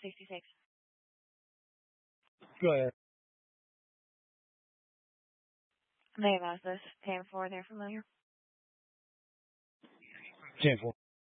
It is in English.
66. Go ahead. May have asked this. 10-4, they're familiar. 10-4.